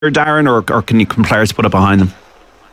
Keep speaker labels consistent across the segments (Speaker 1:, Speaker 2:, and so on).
Speaker 1: Darren, or can players put it behind them?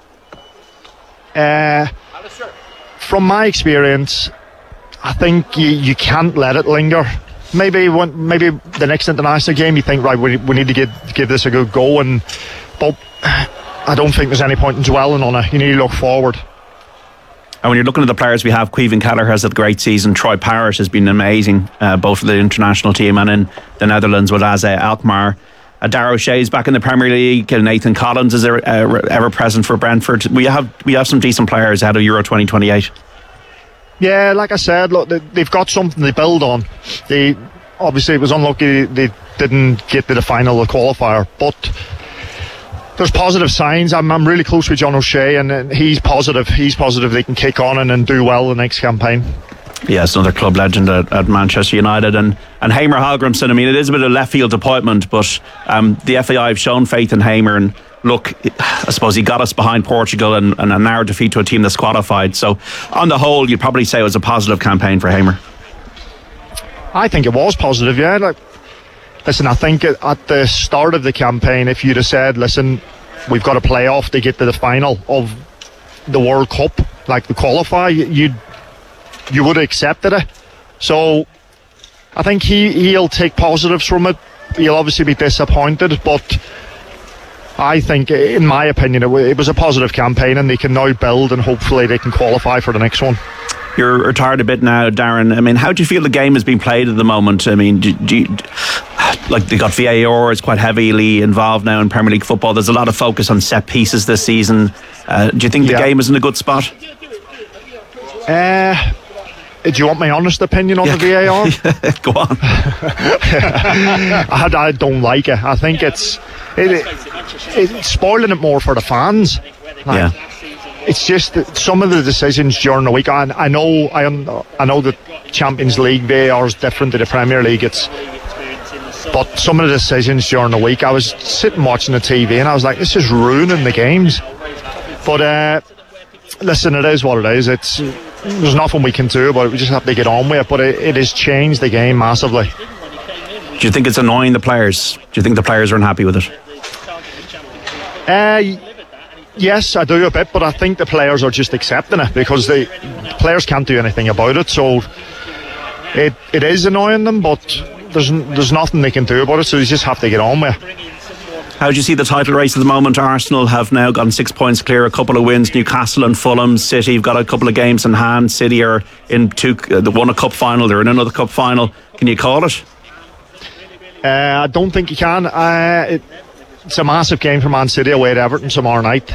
Speaker 2: From my experience, I think you can't let it linger. Maybe the next international game you think, right, we need to give this a good go, but I don't think there's any point in dwelling on it. You need to look forward.
Speaker 1: And when you're looking at the players we have, Caoimhín Kelleher has had a great season. Troy Parrott has been amazing, both for the international team and in the Netherlands with AZ Alkmaar. Darragh O'Shea's back in the Premier League. Nathan Collins is ever present for Brentford. We have some decent players ahead of Euro 2028.
Speaker 2: Yeah, like I said, look, they've got something to build on. Obviously it was unlucky they didn't get to the final of the qualifier, but there's positive signs. I'm really close with John O'Shea, and he's positive they can kick on and do well the next campaign.
Speaker 1: Yes, another club legend at Manchester United. And Hamer Hallgrimsson, I mean, it is a bit of a left field appointment, but the FAI have shown faith in Hamer, and look, I suppose he got us behind Portugal and a narrow defeat to a team that's qualified. So on the whole, you'd probably say it was a positive campaign for Hamer.
Speaker 2: I think it was positive, yeah. Listen, I think at the start of the campaign, if you'd have said, listen, we've got a playoff to get to the final of the World Cup, like the qualifier, you would have accepted it. So I think he'll take positives from it. He'll obviously be disappointed, but I think, in my opinion, it was a positive campaign, and they can now build, and hopefully they can qualify for the next one.
Speaker 1: You're retired a bit now, Darren. I mean, how do you feel the game is being played at the moment? I mean, do you, like, they got VAR, it's quite heavily involved now in Premier League football. There's a lot of focus on set pieces this season. Do you think the game is in a good spot?
Speaker 2: Do you want my honest opinion on the VAR?
Speaker 1: Go on.
Speaker 2: I don't like it. I think it's spoiling it more for the fans. It's just that some of the decisions during the week. I know the Champions League VAR is different to the Premier League. But some of the decisions during the week, I was sitting watching the TV and I was like, this is ruining the games. But listen, it is what it is. There's nothing we can do about it. We just have to get on with it. But it has changed the game massively.
Speaker 1: Do you think it's annoying the players? Do you think the players are unhappy with it?
Speaker 2: Yes, I do a bit, but I think the players are just accepting it because the players can't do anything about it. So it is annoying them, but there's nothing they can do about it. So they just have to get on with it.
Speaker 1: How do you see the title race at the moment? Arsenal have now gotten 6 points clear, a couple of wins. Newcastle and Fulham. City have got a couple of games in hand. City are in won a cup final. They're in another cup final. Can you call it?
Speaker 2: I don't think you can. It's a massive game for Man City away at Everton tomorrow night.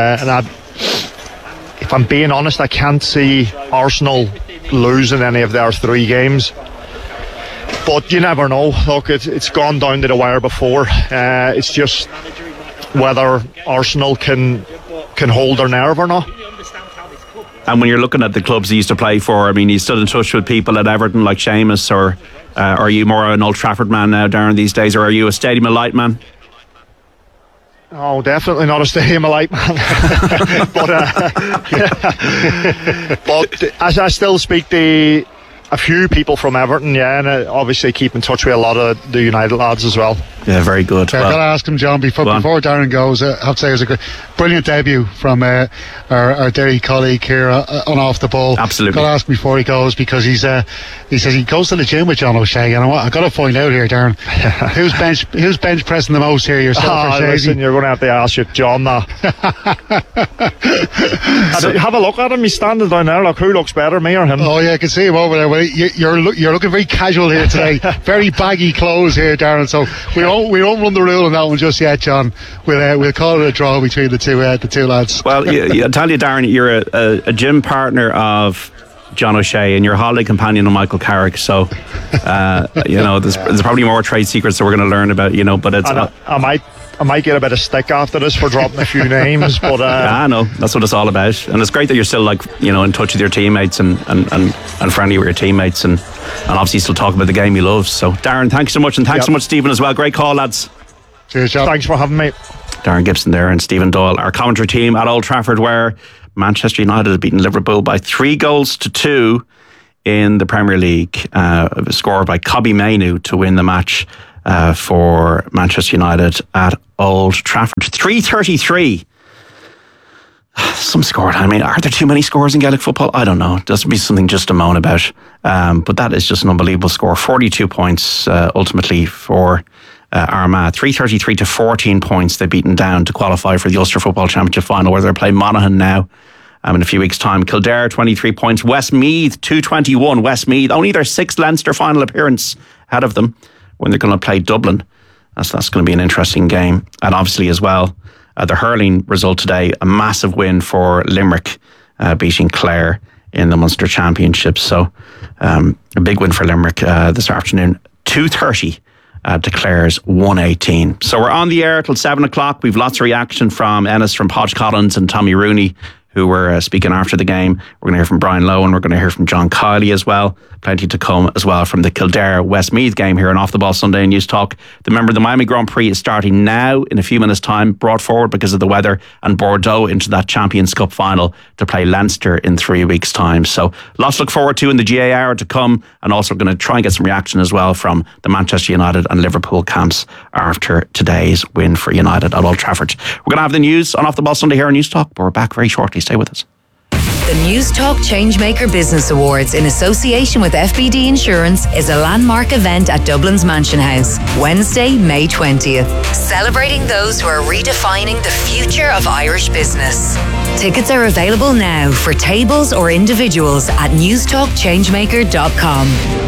Speaker 2: If I'm being honest, I can't see Arsenal losing any of their 3 games. But you never know. Look, it's gone down to the wire before. It's just whether Arsenal can hold their nerve or not.
Speaker 1: And when you're looking at the clubs he used to play for, I mean, he's still in touch with people at Everton like Seamus, or are you more an Old Trafford man now, Darren, these days, or are you a Stadium of Light man?
Speaker 2: Oh, definitely not a Stadium of Light man. But I still speak to a few people from Everton, and obviously keep in touch with a lot of the United lads as well.
Speaker 1: Yeah, very good.
Speaker 3: I've got to ask him, John, before Darren goes, I have to say it was a brilliant debut from our Derry colleague here on Off the Ball.
Speaker 1: Absolutely.
Speaker 3: Got to ask him before he goes, because he says he goes to the gym with John O'Shea, and I've got to find out here, Darren, who's bench pressing the most here, yourself or Shazy?
Speaker 2: Listen, you're going to have to ask your John that. Have a look at him. He's standing down there. Look, who looks better, me or him?
Speaker 3: Oh yeah, I can see him over there. Well, you're looking very casual here today. Very baggy clothes here, Darren. So we won't run the rule on that one just yet, John. We'll call it a draw between the two lads.
Speaker 1: Well, I'll tell you, Darren, you're a gym partner of John O'Shea and your holiday companion of Michael Carrick. So there's probably more trade secrets that we're going to learn about. But it's
Speaker 2: I might get a bit of stick after this for dropping a few names, but
Speaker 1: I know that's what it's all about, and it's great that you're still in touch with your teammates and friendly with your teammates, and obviously still talk about the game you love. So Darren, thanks so much, and thanks so much, Stephen, as well. Great call, lads.
Speaker 3: Cheers, John.
Speaker 2: Thanks for having me.
Speaker 1: Darren Gibson there and Stephen Doyle, our commentary team at Old Trafford, where Manchester United have beaten Liverpool by 3-2 in the Premier League. Scored by Kobbie Mainoo to win the match. for Manchester United at Old Trafford. 3:33. Some score. I mean, are there too many scores in Gaelic football? I don't know. There'll be something just to moan about. But that is just an unbelievable score. 42 points ultimately for Armagh. 3:33 to 14 points they've beaten down to qualify for the Ulster Football Championship final, where they're playing Monaghan now in a few weeks' time. Kildare, 23 points. Westmeath, 221. Westmeath, only their sixth Leinster final appearance ahead of them when they're going to play Dublin. That's going to be an interesting game. And obviously as well, the hurling result today, a massive win for Limerick, beating Clare in the Munster Championship. So a big win for Limerick this afternoon. 2:30 to Clare's 1:18. So we're on the air till 7 o'clock. We've lots of reaction from Ennis, from Podge Collins and Tommy Rooney, who were speaking after the game. We're going to hear from Brian Lowe, and we're going to hear from John Kiley as well. Plenty to come as well from the Kildare-Westmeath game here on Off the Ball Sunday News Talk. Remember, the Miami Grand Prix is starting now in a few minutes' time, brought forward because of the weather, and Bordeaux into that Champions Cup final to play Leinster in 3 weeks' time. So lots to look forward to in the GA hour to come, and also going to try and get some reaction as well from the Manchester United and Liverpool camps after today's win for United at Old Trafford. We're going to have the news on Off the Ball Sunday here on News Talk, but we're back very shortly. Stay with us.
Speaker 4: The News Talk Changemaker Business Awards, in association with FBD Insurance, is a landmark event at Dublin's Mansion House, Wednesday, May 20th, celebrating those who are redefining the future of Irish business. Tickets are available now for tables or individuals at newstalkchangemaker.com.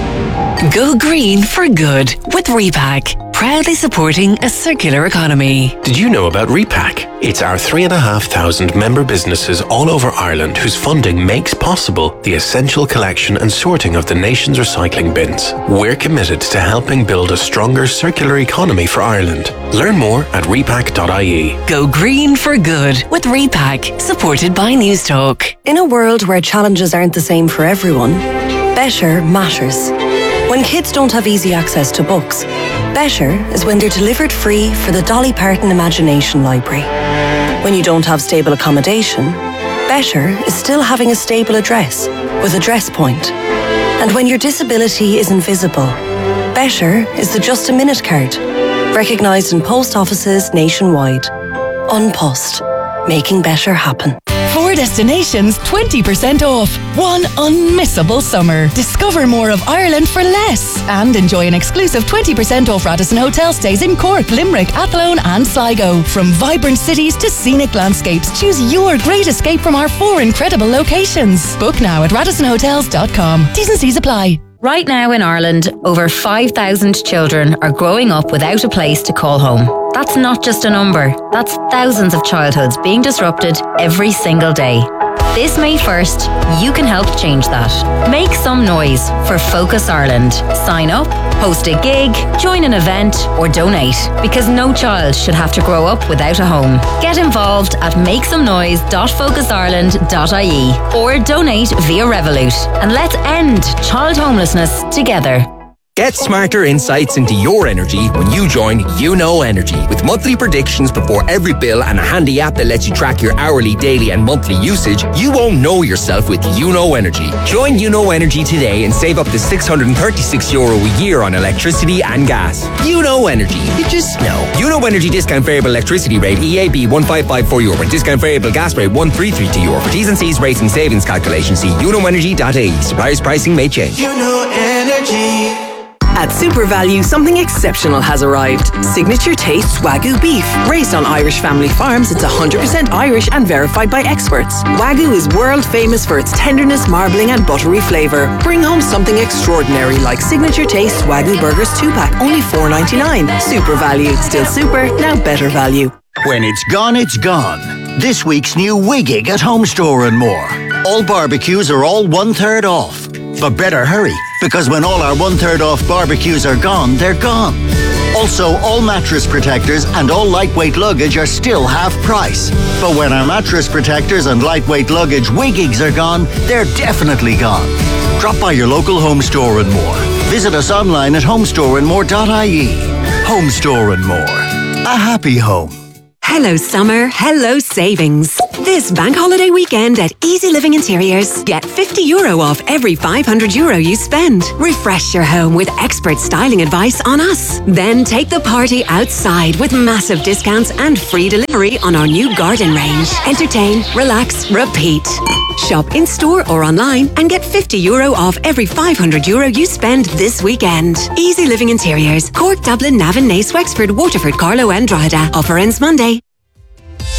Speaker 5: Go green for good with Repack, proudly supporting a circular economy.
Speaker 6: Did you know about Repack? It's our 3,500 member businesses all over Ireland whose funding makes possible the essential collection and sorting of the nation's recycling bins. We're committed to helping build a stronger circular economy for Ireland. Learn more at repack.ie.
Speaker 5: Go green for good with Repack, supported by News Talk.
Speaker 7: In a world where challenges aren't the same for everyone, better matters. When kids don't have easy access to books, better is when they're delivered free for the Dolly Parton Imagination Library. When you don't have stable accommodation, better is still having a stable address with Address Point. And when your disability isn't visible, better is the Just a Minute card, recognised in post offices nationwide. An Post, making better happen.
Speaker 8: 4 destinations, 20% off. One unmissable summer. Discover more of Ireland for less. And enjoy an exclusive 20% off Radisson Hotel stays in Cork, Limerick, Athlone and Sligo. From vibrant cities to scenic landscapes, choose your great escape from our 4 incredible locations. Book now at radissonhotels.com. T's and C's apply.
Speaker 4: Right now in Ireland, over 5,000 children are growing up without a place to call home. That's not just a number. That's thousands of childhoods being disrupted every single day. This May 1st, you can help change that. Make some noise for Focus Ireland. Sign up, host a gig, join an event, or donate, because no child should have to grow up without a home. Get involved at makesomenoise.focusireland.ie or donate via Revolut, and let's end child homelessness together.
Speaker 9: Get smarter insights into your energy when you join YouKnow Energy. With monthly predictions before every bill and a handy app that lets you track your hourly, daily and monthly usage, you won't know yourself with YouKnow Energy. Join YouKnow Energy today and save up to €636 a year on electricity and gas. YouKnow Energy. You just know. YouKnow Energy discount variable electricity rate EAB €1554 and discount variable gas rate €1332. For T's and C's rates and savings calculations, see youknowenergy.ie. Suppliers pricing may change.
Speaker 10: YouKnow Energy.
Speaker 11: At Super Value, something exceptional has arrived. Signature Taste Wagyu beef. Raised on Irish family farms, it's 100% Irish and verified by experts. Wagyu is world famous for its tenderness, marbling and buttery flavour. Bring home something extraordinary like Signature Taste Wagyu Burgers 2-pack, only $4.99. Super Value. Still super, now better value.
Speaker 12: When it's gone, it's gone. This week's new Wiggig at Home Store and More. All barbecues are all 1/3 off. But better hurry, because when all our 1/3 off barbecues are gone, they're gone. Also, all mattress protectors and all lightweight luggage are still half price. But when our mattress protectors and lightweight luggage Wiggigs are gone, they're definitely gone. Drop by your local Home Store and More. Visit us online at homestoreandmore.ie. Home Store and More. A happy home.
Speaker 13: Hello summer, hello savings. This bank holiday weekend at Easy Living Interiors, get €50 off every €500 you spend. Refresh your home with expert styling advice on us. Then take the party outside with massive discounts and free delivery on our new garden range. Entertain, relax, repeat. Shop in store or online and get €50 off every €500 you spend this weekend. Easy Living Interiors, Cork, Dublin, Navan, Naas, Wexford, Waterford, Carlow and Drogheda. Offer ends Monday.